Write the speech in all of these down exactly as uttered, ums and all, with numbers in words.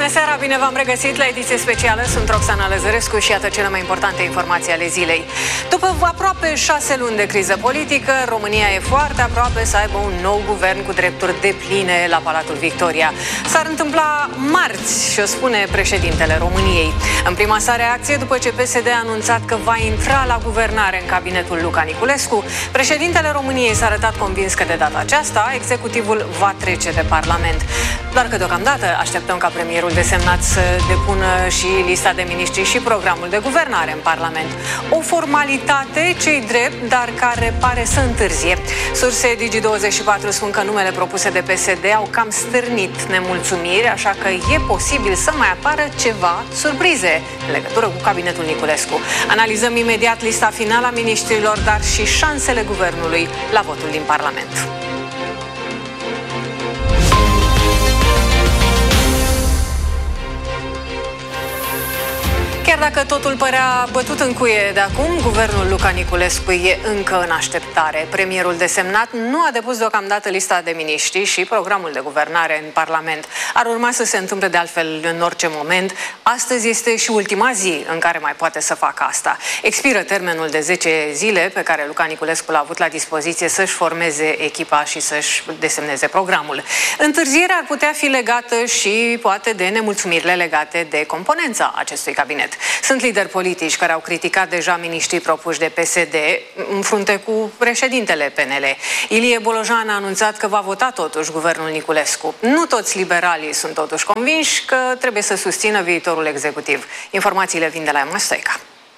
Bună seara, bine v-am regăsit la ediție specială. Sunt Roxana Lăzărescu și iată cele mai importante informații ale zilei. După aproape șase luni de criză politică, România e foarte aproape să aibă un nou guvern cu drepturi depline la Palatul Victoria. S-ar întâmpla marți, și o spune președintele României. În prima sa reacție, după ce P S D a anunțat că va intra la guvernare în cabinetul Luca Niculescu, președintele României s-a arătat convins că de data aceasta executivul va trece de Parlament. Doar că deocamdată așteptăm ca premierul desemnat să depună și lista de miniștri și programul de guvernare în Parlament. O formalitate ce-i drept, dar care pare să întârzie. Surse Digi douăzeci și patru spun că numele propuse de P S D au cam stârnit nemulțumiri, așa că e posibil să mai apară ceva surprize în legătură cu cabinetul Niculescu. Analizăm imediat lista finală a miniștrilor, dar și șansele guvernului la votul din Parlament. Chiar dacă totul părea bătut în cuie de acum, guvernul Luca Niculescu e încă în așteptare. Premierul desemnat nu a depus deocamdată lista de miniștri și programul de guvernare în Parlament. Ar urma să se întâmple de altfel în orice moment. Astăzi este și ultima zi în care mai poate să facă asta. Expiră termenul de zece zile pe care Luca Niculescu l-a avut la dispoziție să-și formeze echipa și să-și desemneze programul. Întârzierea ar putea fi legată și poate de nemulțumirile legate de componența acestui cabinet. Sunt lideri politici care au criticat deja miniștrii propuși de P S D în frunte cu președintele P N L. Ilie Bolojan a anunțat că va vota totuși guvernul Niculescu. Nu toți liberalii sunt totuși convinși că trebuie să susțină viitorul executiv. Informațiile vin de la Emma Stoica.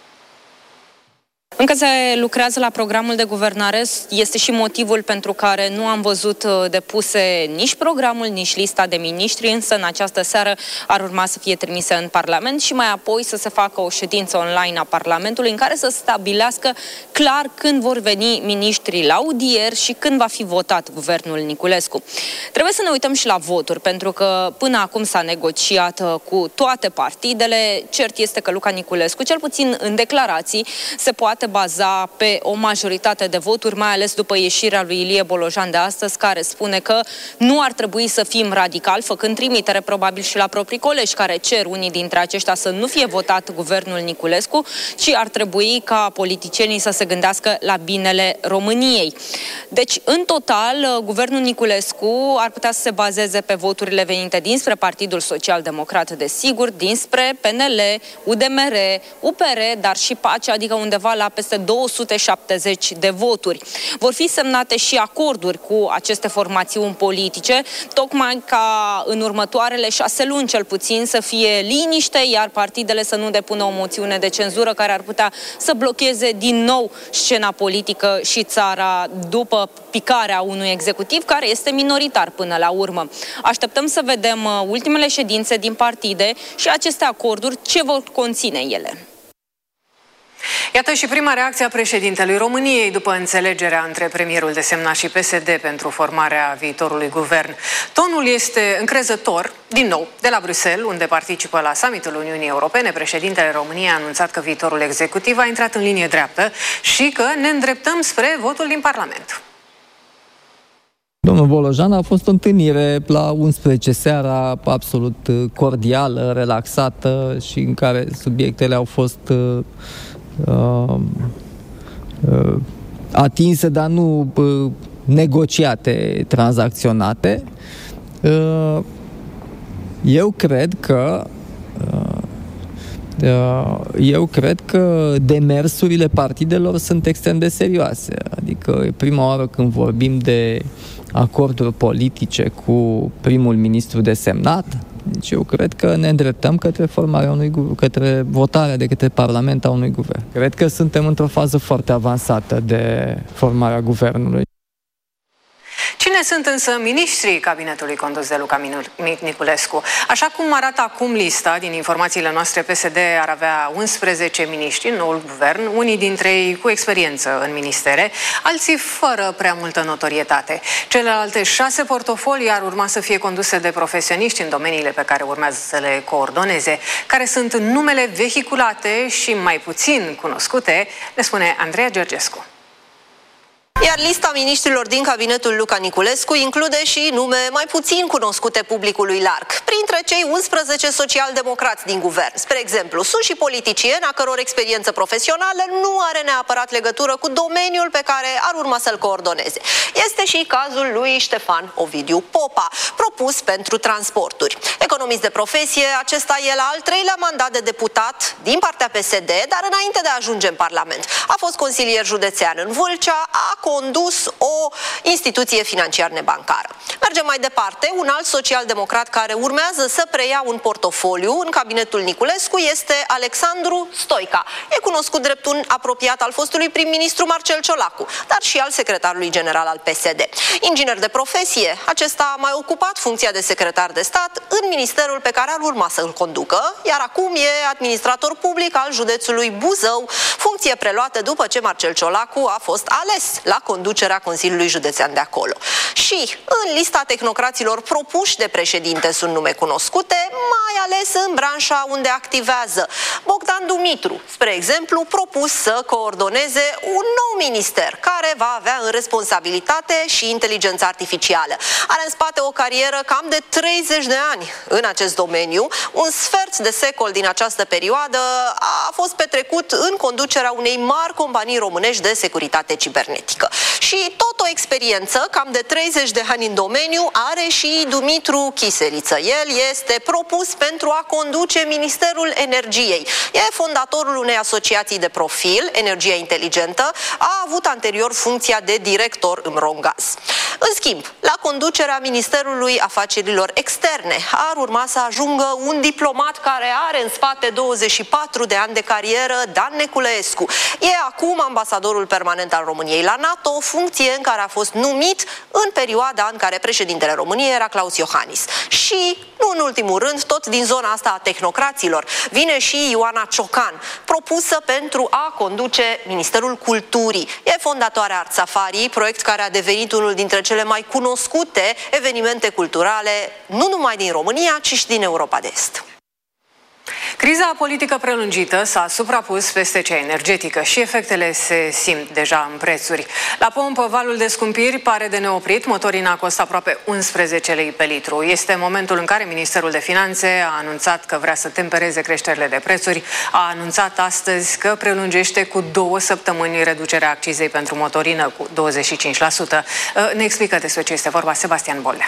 Încă se lucrează la programul de guvernare, este și motivul pentru care nu am văzut depuse nici programul, nici lista de miniștri, însă în această seară ar urma să fie trimise în Parlament și mai apoi să se facă o ședință online a Parlamentului în care să stabilească clar când vor veni miniștrii la audier și când va fi votat guvernul Niculescu. Trebuie să ne uităm și la voturi, pentru că până acum s-a negociat cu toate partidele. Cert este că Luca Niculescu, cel puțin în declarații, se poate baza pe o majoritate de voturi, mai ales după ieșirea lui Ilie Bolojan de astăzi, care spune că nu ar trebui să fim radicali, făcând trimitere probabil și la proprii colegi care cer unii dintre aceștia să nu fie votat guvernul Niculescu, ci ar trebui ca politicienii să se gândească la binele României. Deci, în total, guvernul Niculescu ar putea să se bazeze pe voturile venite dinspre Partidul Social Democrat, desigur, dinspre P N L, U D M R, U P R, dar și PACE, adică undeva la peste două sute șaptezeci de voturi. Vor fi semnate și acorduri cu aceste formațiuni politice, tocmai ca în următoarele șase luni cel puțin să fie liniște, iar partidele să nu depună o moțiune de cenzură care ar putea să blocheze din nou scena politică și țara după picarea unui executiv care este minoritar până la urmă. Așteptăm să vedem ultimele ședințe din partide și aceste acorduri, ce vor conține ele. Iată și prima reacție a președintelui României după înțelegerea între premierul desemnat și P S D pentru formarea viitorului guvern. Tonul este încrezător, din nou, de la Bruxelles, unde participă la summitul Uniunii Europene. Președintele României a anunțat că viitorul executiv a intrat în linie dreaptă și că ne îndreptăm spre votul din Parlament. Domnul Bolojan, a fost o întâlnire la unsprezece seara absolut cordială, relaxată și în care subiectele au fost uh, uh, uh, atinse, dar nu uh, negociate, tranzacționate. Uh, eu cred că uh, Eu cred că demersurile partidelor sunt extrem de serioase. Adică e prima oară când vorbim de acorduri politice cu primul ministru desemnat. Deci eu cred că ne îndreptăm către formarea unui către votarea de către Parlament a unui guvern. Cred că suntem într-o fază foarte avansată de formarea guvernului. Cine sunt însă miniștrii cabinetului condus de Luca Niculescu? Așa cum arată acum lista, din informațiile noastre, P S D ar avea unsprezece miniștri în noul guvern, unii dintre ei cu experiență în ministere, alții fără prea multă notorietate. Celelalte șase portofolii ar urma să fie conduse de profesioniști în domeniile pe care urmează să le coordoneze. Care sunt numele vehiculate și mai puțin cunoscute, ne spune Andreea Georgescu. Iar lista miniștrilor din cabinetul Luca Niculescu include și nume mai puțin cunoscute publicului larg. Printre cei unsprezece socialdemocrați din guvern, spre exemplu, sunt și politicieni a căror experiență profesională nu are neapărat legătură cu domeniul pe care ar urma să-l coordoneze. Este și cazul lui Ștefan Ovidiu Popa, propus pentru transporturi. Economist de profesie, acesta e la al treilea mandat de deputat din partea P S D, dar înainte de a ajunge în Parlament. A fost consilier județean în Vâlcea, a condus o instituție financiar nebancară. Mergem mai departe, un alt social-democrat care urmează să preia un portofoliu în cabinetul Niculescu este Alexandru Stoica. E cunoscut drept un apropiat al fostului prim-ministru Marcel Ciolacu, dar și al secretarului general al P S D. Inginer de profesie, acesta a mai ocupat funcția de secretar de stat în ministerul pe care ar urma să-l conducă, iar acum e administrator public al județului Buzău, funcție preluată după ce Marcel Ciolacu a fost ales la conducerea Consiliului Județean de acolo. Și în lista tehnocraților propuși de președinte sunt nume cunoscute, mai ales în branșa unde activează. Bogdan Dumitru, spre exemplu, propus să coordoneze un nou minister care va avea în responsabilitate și inteligența artificială. Are în spate o carieră cam de treizeci de ani în acest domeniu. Un sfert de secol din această perioadă a fost petrecut în conducerea unei mari companii românești de securitate cibernetică. Și tot o experiență cam de treizeci de ani în domeniu are și Dumitru Chiseliță. El este propus pentru a conduce Ministerul Energiei. E fondatorul unei asociații de profil, Energia Inteligentă, a avut anterior funcția de director în Romgaz. În schimb, la conducerea Ministerului Afacerilor Externe ar urma să ajungă un diplomat care are în spate douăzeci și patru de ani de carieră, Dan Neculescu. E acum ambasadorul permanent al României la NATO, funcție în care a fost numit în perioada în care președintele României era Claus Iohannis. Și, nu în ultimul rând, tot din zona asta a tehnocraților, vine și Ioana Ciocan, propusă pentru a conduce Ministerul Culturii. E fondatoarea Art Safari, proiect care a devenit unul dintre cele mai cunoscute evenimente culturale, nu numai din România, ci și din Europa de Est. Criza politică prelungită s-a suprapus peste cea energetică și efectele se simt deja în prețuri. La pompă, valul de scumpiri pare de neoprit. Motorina costă aproape unsprezece lei pe litru. Este momentul în care Ministerul de Finanțe a anunțat că vrea să tempereze creșterile de prețuri. A anunțat astăzi că prelungește cu două săptămâni reducerea accizei pentru motorină cu douăzeci și cinci la sută. Ne explică despre ce este vorba Sebastian Boldea.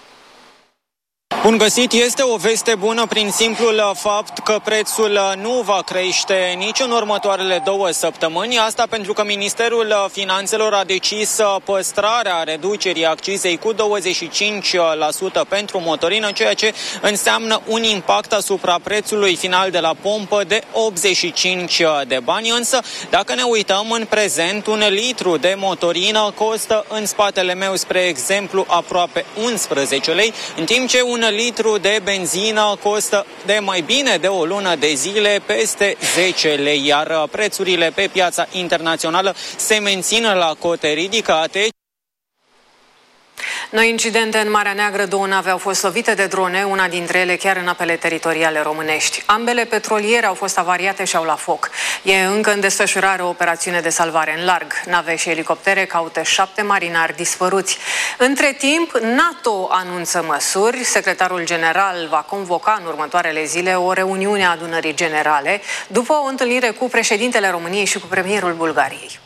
Bun găsit, este o veste bună prin simplul fapt că prețul nu va crește nici în următoarele două săptămâni. Asta pentru că Ministerul Finanțelor a decis păstrarea reducerii accizei cu douăzeci și cinci la sută pentru motorină, ceea ce înseamnă un impact asupra prețului final de la pompă de optzeci și cinci de bani. Însă, dacă ne uităm în prezent, un litru de motorină costă în spatele meu, spre exemplu, aproape unsprezece lei, în timp ce un litru de benzină costă de mai bine de o lună de zile peste zece lei, iar prețurile pe piața internațională se mențin la cote ridicate. Noi incidente în Marea Neagră, două nave au fost lovite de drone, una dintre ele chiar în apele teritoriale românești. Ambele petroliere au fost avariate și au la foc. E încă în desfășurare o operațiune de salvare în larg. Nave și elicoptere caută șapte marinari dispăruți. Între timp, NATO anunță măsuri. Secretarul general va convoca în următoarele zile o reuniune a adunării generale, după o întâlnire cu președintele României și cu premierul Bulgariei.